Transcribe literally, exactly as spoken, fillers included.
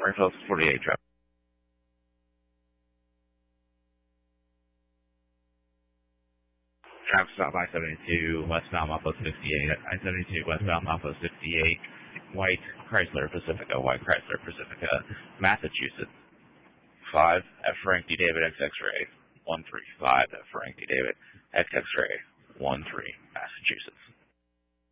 Springfield forty-eight, traffic. Traffic stop I seventy-two, westbound Mopos fifty-eight, I seventy-two, westbound Mopos fifty-eight, White Chrysler Pacifica, White Chrysler Pacifica, Massachusetts. five, F Frank D. David, X X-ray, one three five, F Frank D. David, X X-ray, one three, Massachusetts.